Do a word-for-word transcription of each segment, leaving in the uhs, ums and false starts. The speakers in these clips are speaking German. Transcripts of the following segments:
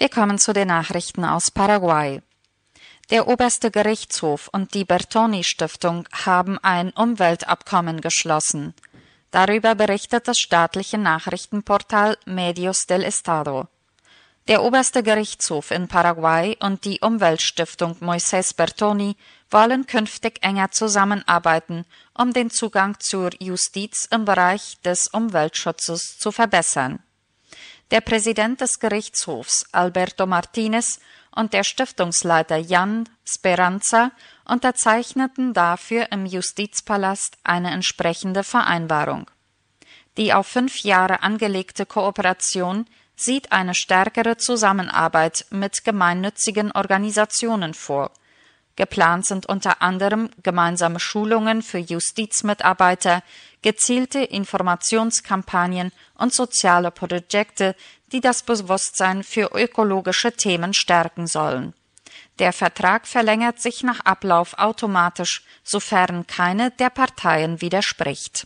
Wir kommen zu den Nachrichten aus Paraguay. Der oberste Gerichtshof und die Bertoni-Stiftung haben ein Umweltabkommen geschlossen. Darüber berichtet das staatliche Nachrichtenportal Medios del Estado. Der oberste Gerichtshof in Paraguay und die Umweltstiftung Moisés Bertoni wollen künftig enger zusammenarbeiten, um den Zugang zur Justiz im Bereich des Umweltschutzes zu verbessern. Der Präsident des Gerichtshofs, Alberto Martínez, und der Stiftungsleiter Jan Speranza unterzeichneten dafür im Justizpalast eine entsprechende Vereinbarung. Die auf fünf Jahre angelegte Kooperation sieht eine stärkere Zusammenarbeit mit gemeinnützigen Organisationen vor. Geplant sind unter anderem gemeinsame Schulungen für Justizmitarbeiter, gezielte Informationskampagnen und soziale Projekte, die das Bewusstsein für ökologische Themen stärken sollen. Der Vertrag verlängert sich nach Ablauf automatisch, sofern keine der Parteien widerspricht.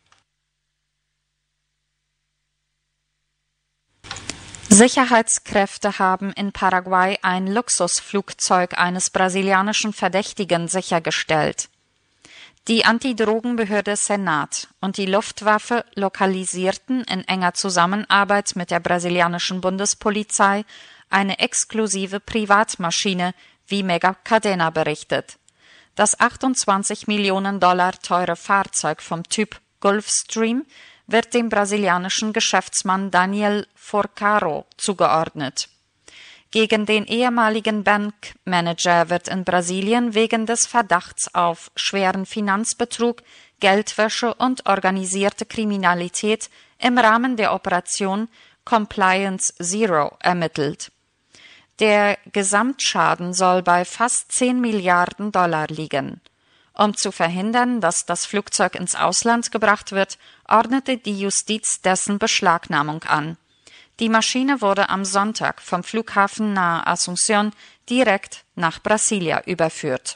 Sicherheitskräfte haben in Paraguay ein Luxusflugzeug eines brasilianischen Verdächtigen sichergestellt. Die Antidrogenbehörde Senat und die Luftwaffe lokalisierten in enger Zusammenarbeit mit der brasilianischen Bundespolizei eine exklusive Privatmaschine, wie Mega Cadena berichtet. Das achtundzwanzig Millionen Dollar teure Fahrzeug vom Typ Gulfstream wird dem brasilianischen Geschäftsmann Daniel Forcaro zugeordnet. Gegen den ehemaligen Bankmanager wird in Brasilien wegen des Verdachts auf schweren Finanzbetrug, Geldwäsche und organisierte Kriminalität im Rahmen der Operation Compliance Zero ermittelt. Der Gesamtschaden soll bei fast zehn Milliarden Dollar liegen. Um zu verhindern, dass das Flugzeug ins Ausland gebracht wird, ordnete die Justiz dessen Beschlagnahmung an. Die Maschine wurde am Sonntag vom Flughafen nahe Asunción direkt nach Brasilia überführt.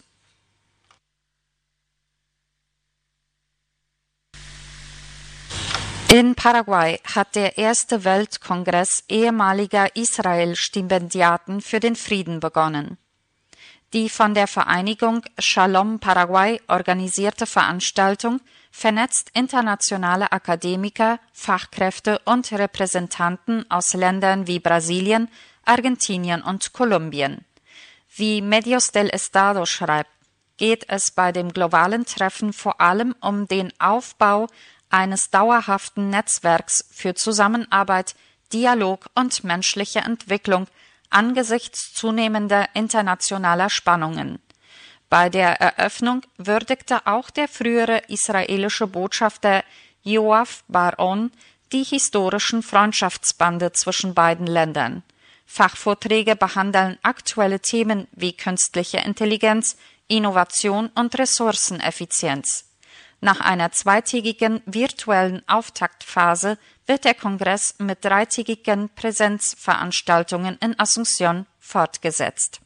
In Paraguay hat der erste Weltkongress ehemaliger Israel-Stipendiaten für den Frieden begonnen. Die von der Vereinigung Shalom Paraguay organisierte Veranstaltung vernetzt internationale Akademiker, Fachkräfte und Repräsentanten aus Ländern wie Brasilien, Argentinien und Kolumbien. Wie Medios del Estado schreibt, geht es bei dem globalen Treffen vor allem um den Aufbau eines dauerhaften Netzwerks für Zusammenarbeit, Dialog und menschliche Entwicklung angesichts zunehmender internationaler Spannungen. Bei der Eröffnung würdigte auch der frühere israelische Botschafter Yoav Bar-On die historischen Freundschaftsbande zwischen beiden Ländern. Fachvorträge behandeln aktuelle Themen wie künstliche Intelligenz, Innovation und Ressourceneffizienz. Nach einer zweitägigen virtuellen Auftaktphase wird der Kongress mit dreitägigen Präsenzveranstaltungen in Asunción fortgesetzt.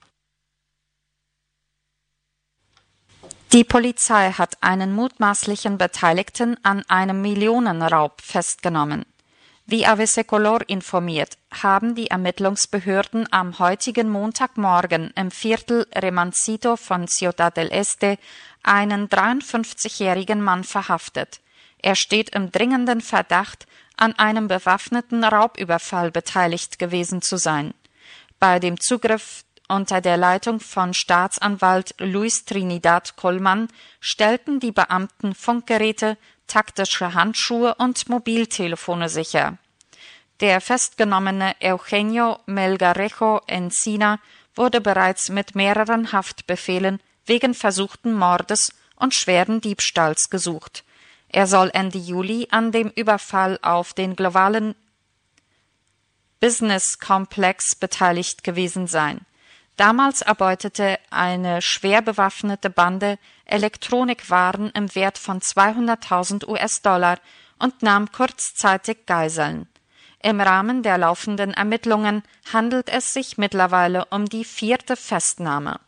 Die Polizei hat einen mutmaßlichen Beteiligten an einem Millionenraub festgenommen. Wie A B C Color informiert, haben die Ermittlungsbehörden am heutigen Montagmorgen im Viertel Remancito von Ciudad del Este einen dreiundfünfzigjährigen Mann verhaftet. Er steht im dringenden Verdacht, an einem bewaffneten Raubüberfall beteiligt gewesen zu sein. Bei dem Zugriff unter der Leitung von Staatsanwalt Luis Trinidad Colman stellten die Beamten Funkgeräte, taktische Handschuhe und Mobiltelefone sicher. Der festgenommene Eugenio Melgarejo Encina wurde bereits mit mehreren Haftbefehlen wegen versuchten Mordes und schweren Diebstahls gesucht. Er soll Ende Juli an dem Überfall auf den globalen Business-Komplex beteiligt gewesen sein. Damals erbeutete eine schwer bewaffnete Bande Elektronikwaren im Wert von zweihunderttausend US-Dollar und nahm kurzzeitig Geiseln. Im Rahmen der laufenden Ermittlungen handelt es sich mittlerweile um die vierte Festnahme.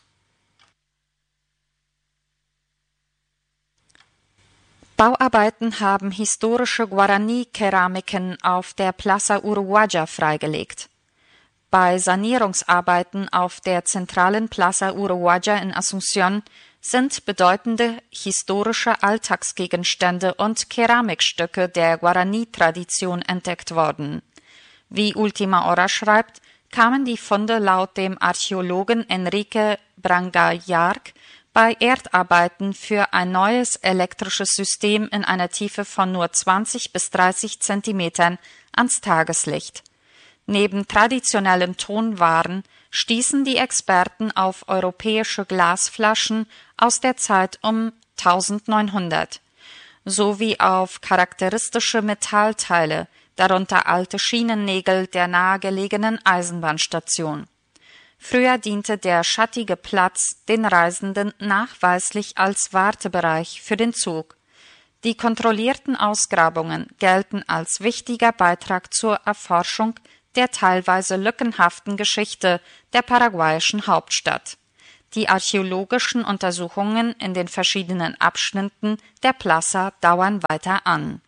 Bauarbeiten haben historische Guarani-Keramiken auf der Plaza Uruguaya freigelegt. Bei Sanierungsarbeiten auf der zentralen Plaza Uruguaya in Asunción sind bedeutende historische Alltagsgegenstände und Keramikstücke der Guarani-Tradition entdeckt worden. Wie Ultima Hora schreibt, kamen die Funde laut dem Archäologen Enrique Brangallarg bei Erdarbeiten für ein neues elektrisches System in einer Tiefe von nur zwanzig bis dreißig Zentimetern ans Tageslicht. Neben traditionellen Tonwaren stießen die Experten auf europäische Glasflaschen aus der Zeit um neunzehnhundert, sowie auf charakteristische Metallteile, darunter alte Schienennägel der nahegelegenen Eisenbahnstation. Früher diente der schattige Platz den Reisenden nachweislich als Wartebereich für den Zug. Die kontrollierten Ausgrabungen gelten als wichtiger Beitrag zur Erforschung der teilweise lückenhaften Geschichte der paraguayischen Hauptstadt. Die archäologischen Untersuchungen in den verschiedenen Abschnitten der Plaza dauern weiter an.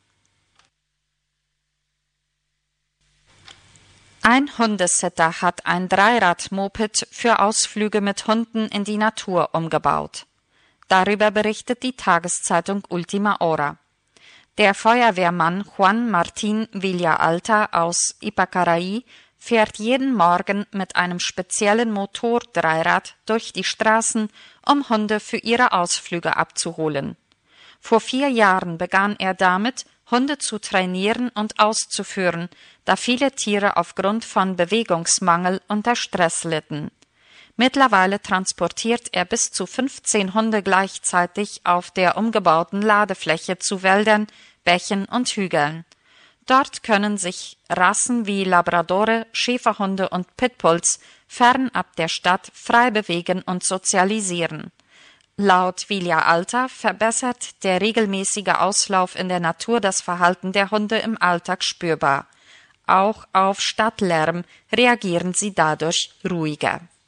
Ein Hundesitter hat ein Dreirad-Moped für Ausflüge mit Hunden in die Natur umgebaut. Darüber berichtet die Tageszeitung Ultima Hora. Der Feuerwehrmann Juan Martín Villalta aus Ipacaraí fährt jeden Morgen mit einem speziellen Motordreirad durch die Straßen, um Hunde für ihre Ausflüge abzuholen. Vor vier Jahren begann er damit, Hunde zu trainieren und auszuführen, da viele Tiere aufgrund von Bewegungsmangel unter Stress litten. Mittlerweile transportiert er bis zu fünfzehn Hunde gleichzeitig auf der umgebauten Ladefläche zu Wäldern, Bächen und Hügeln. Dort können sich Rassen wie Labradore, Schäferhunde und Pitbulls fernab der Stadt frei bewegen und sozialisieren. Laut Villalta verbessert der regelmäßige Auslauf in der Natur das Verhalten der Hunde im Alltag spürbar. Auch auf Stadtlärm reagieren sie dadurch ruhiger.